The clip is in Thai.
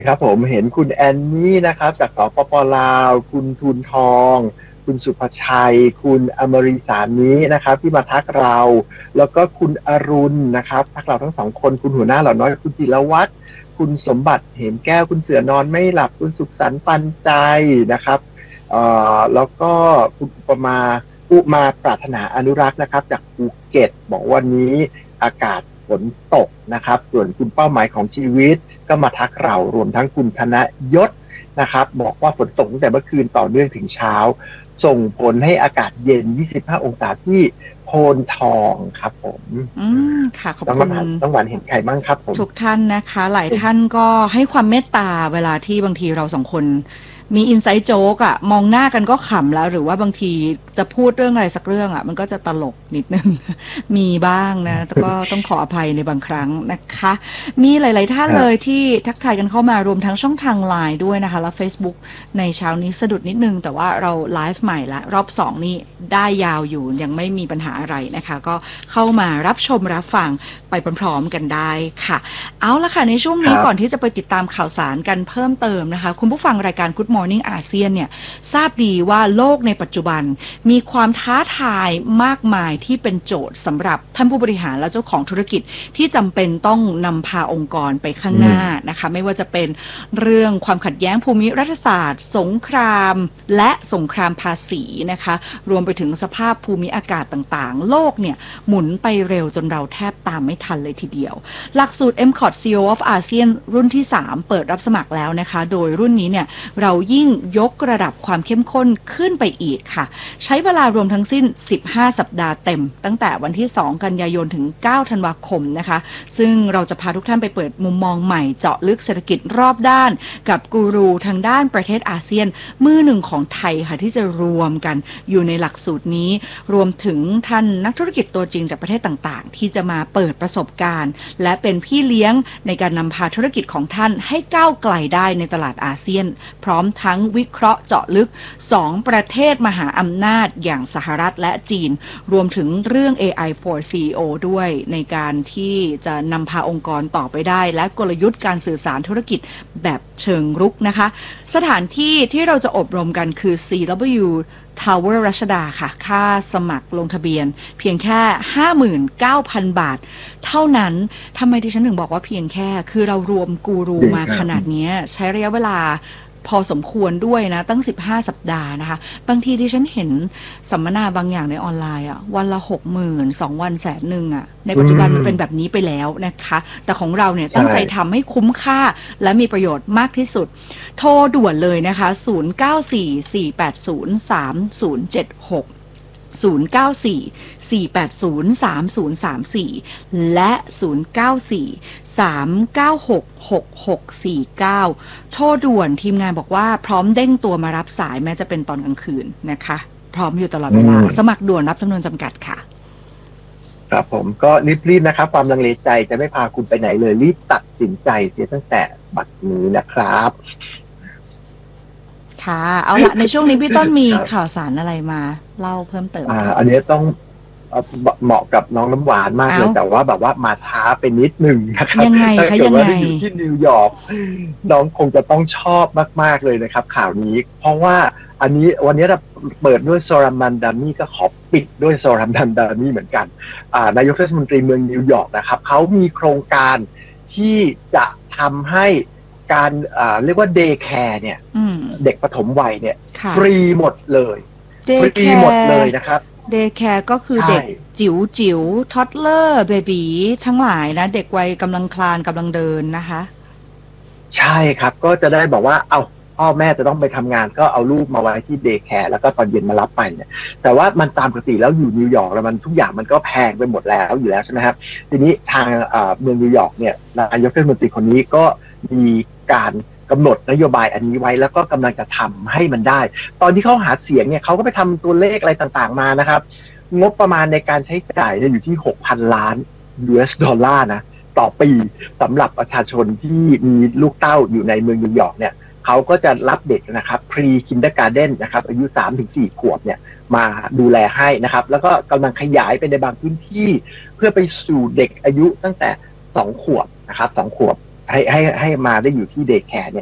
ครับผมเห็นคุณแอนนี่นะครับจากสปปลาวคุณทูนทองคุณสุภชัยคุณอมรีสานี้นะครับที่มาทักเราแล้วก็คุณอรุณนะครับทักเราทั้งสองคนคุณหัวหน้าเหล่าน้อยคุณจิรวัตรคุณสมบัติเหมแก้วคุณเสือนอนไม่หลับคุณสุขสันต์ปันใจนะครับแล้วก็คุณอุมาปรารถนาอนุรักษ์นะครับจากภูเก็ตบอกวันนี้อากาศฝนตกนะครับส่วนคุณเป้าหมายของชีวิตก็มาทักเรารวมทั้งคุณธนยศนะครับบอกว่าฝนตกตั้งแต่เมื่อคืนต่อเนื่องถึงเช้าส่งผลให้อากาศเย็น25องศาที่โพนทองครับผมค่ะขอบคุณต้องหวานเห็นใครบ้างครับผมทุกท่านนะคะหลายท่านก็ให้ความเมตตาเวลาที่บางทีเราสองคนมีอินไซต์โจ๊กอะมองหน้ากันก็ขำแล้วหรือว่าบางทีจะพูดเรื่องอะไรสักเรื่องอะมันก็จะตลกนิดนึง มีบ้างนะแต่ก็ต้องขออภัยในบางครั้งนะคะมีหลายๆท่านเลยที่ทักทายกันเข้ามารวมทั้งช่องทางไลน์ด้วยนะคะแล้ว Facebook ในเช้านี้สะดุดนิดนึงแต่ว่าเราไลฟ์ใหม่ละรอบ2นี่ได้ยาวอยู่ยังไม่มีปัญหาอะไรนะคะก็เข้ามารับชมรับฟังไปพร้อมๆกันได้ค่ะเอาละค่ะในช่วงนี้ก่อนที่จะไปติดตามข่าวสารกันเพิ่มเติมนะคะคุณผู้ฟังรายการ Good Morning อาเซียนเนี่ยทราบดีว่าโลกในปัจจุบันมีความท้าทายมากมายที่เป็นโจทย์สำหรับท่านผู้บริหารและเจ้าของธุรกิจที่จำเป็นต้องนำพาองค์กรไปข้างหน้านะคะไม่ว่าจะเป็นเรื่องความขัดแย้งภูมิรัฐศาสตร์สงครามและสงครามภาษีนะคะรวมไปถึงสภาพภูมิอากาศต่างๆโลกเนี่ยหมุนไปเร็วจนเราแทบตามไม่ทันเลยทีเดียวหลักสูตร MCOT CEO of ASEAN รุ่นที่3เปิดรับสมัครแล้วนะคะโดยรุ่นนี้เนี่ยเรายิ่งยกระดับความเข้มข้นขึ้นไปอีกค่ะใช้เวลารวมทั้งสิ้น15สัปดาห์เต็มตั้งแต่วันที่2กันยายนถึง9ธันวาคมนะคะซึ่งเราจะพาทุกท่านไปเปิดมุมมองใหม่เจาะลึกเศรษฐกิจรอบด้านกับกูรูทางด้านประเทศอาเซียนมือหนึ่งของไทยค่ะที่จะรวมกันอยู่ในหลักสูตรนี้รวมถึงท่านนักธุรกิจตัวจริงจากประเทศต่างๆที่จะมาเปิดประสบการณ์และเป็นพี่เลี้ยงในการนำพาธุรกิจของท่านให้ก้าวไกลได้ในตลาดอาเซียนพร้อมทั้งวิเคราะห์เจาะลึก2ประเทศมหาอำนาจอย่างสหรัฐและจีนรวมถึงเรื่อง AI for CEO ด้วยในการที่จะนำพาองค์กรต่อไปได้และกลยุทธ์การสื่อสารธุรกิจแบบเชิงรุกนะคะสถานที่ที่เราจะอบรมกันคือ CW Tower รัชดาค่ะค่าสมัครลงทะเบียนเพียงแค่ 59,000 บาทเท่านั้นทำไมดิฉันถึงบอกว่าเพียงแค่คือเรารวมกูรูมาขนาดนี้ใช้ระยะเวลาพอสมควรด้วยนะตั้ง15สัปดาห์นะคะบางทีที่ฉันเห็นสัมมนาบางอย่างในออนไลน์อ่ะวันละ 60,000 2 วัน100,000อ่ะในปัจจุบันมันเป็นแบบนี้ไปแล้วนะคะแต่ของเราเนี่ยตั้งใจทำให้คุ้มค่าและมีประโยชน์มากที่สุดโทรด่วนเลยนะคะ0944803076 0944803034 และ 0943966649 โทรด่วนทีมงานบอกว่าพร้อมเด้งตัวมารับสายแม้จะเป็นตอนกลางคืนนะคะพร้อมอยู่ตลอดเวลาสมัครด่วนรับจำนวนจำกัดค่ะครับผมก็รีบๆนะครับความลังเลใจจะไม่พาคุณไปไหนเลยรีบตัดสินใจเสียตั้งแต่บัดนี้นะครับค่ะเอาละในช่วงนี้พี่ต้นมีข่าวสารอะไรมาเล่าเพิ่มเติมอันนี้ต้องเหมาะกับน้องน้ำหวานมากเลยแต่ว่าแบบว่ามาช้าไปนิดนึงนะครับยังไงคะยังไงอยู่ที่นิวยอร์กน้องคงจะต้องชอบมากๆเลยนะครับข่าวนี้เพราะว่าอันนี้วันนี้เราเปิดด้วยโซรัมมันดานี่ก็ขอปิดด้วยโซรัมมันดานี่เหมือนกันนายกเทศมนตรีเมืองนิวยอร์กนะครับเขามีโครงการที่จะทำให้การเรียกว่าเดย์แคร์เนี่ยเด็กปฐมวัยเนี่ยฟรีหมดเลยฟรีหมดเลยนะครับเดย์แคร์ก็คือเด็กจิ๋วท็อดเลอร์เบบีทั้งหลายนะเด็กวัยกำลังคลานกำลังเดินนะคะใช่ครับก็จะได้บอกว่าเอาพ่อแม่จะต้องไปทำงานก็เอาลูกมาไว้ที่เดย์แคร์แล้วก็ตอนเย็นมารับไปเนี่ยแต่ว่ามันตามปกติแล้วอยู่นิวยอร์กแล้วมันทุกอย่างมันก็แพงไปหมดแล้วอยู่แล้วใช่ไหมครับทีนี้ทางเมืองนิวยอร์กเนี่ยนายกเทศมนตรีคนนี้ก็มีการกำหนดนโยบายอันนี้ไว้แล้วก็กำลังจะทำให้มันได้ตอนที่เขาหาเสียงเนี่ยเขาก็ไปทำตัวเลขอะไรต่างๆมานะครับงบประมาณในการใช้จ่ายอยู่ที่ 6,000 ล้าน US ดอลลาร์นะต่อปีสำหรับประชาชนที่มีลูกเต้าอยู่ในเมืองนิวยอร์กเนี่ยเขาก็จะรับเด็กนะครับ pre kindergarten นะครับอายุ 3-4 ขวบเนี่ยมาดูแลให้นะครับแล้วก็กำลังขยายไปในบางพื้นที่เพื่อไปสู่เด็กอายุตั้งแต่2 ขวบนะครับ2 ขวบให้มาได้อยู่ที่เดย์แคร์เนี่ย